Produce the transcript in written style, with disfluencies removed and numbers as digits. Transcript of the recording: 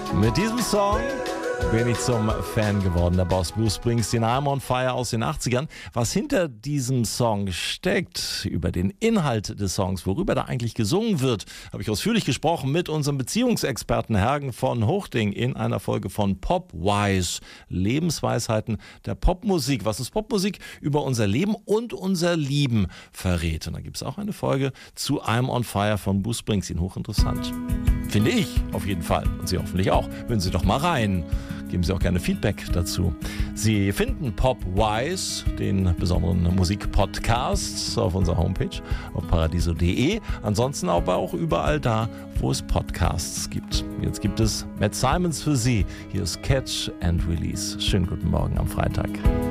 Mit diesem Song bin ich zum Fan geworden, der Boss Bruce Springsteen, I'm on Fire aus den 80ern. Was hinter diesem Song steckt, über den Inhalt des Songs, worüber da eigentlich gesungen wird, habe ich ausführlich gesprochen mit unserem Beziehungsexperten Hergen von Hochding in einer Folge von Popwise, Lebensweisheiten der Popmusik. Was ist Popmusik über unser Leben und unser Lieben verrät. Und da gibt es auch eine Folge zu I'm on Fire von Bruce Springsteen, hochinteressant. Finde ich auf jeden Fall. Und Sie hoffentlich auch. Hören Sie doch mal rein. Geben Sie auch gerne Feedback dazu. Sie finden Popwise, den besonderen Musikpodcast, auf unserer Homepage auf paradiso.de. Ansonsten aber auch überall da, wo es Podcasts gibt. Jetzt gibt es Matt Simons für Sie. Hier ist Catch and Release. Schönen guten Morgen am Freitag.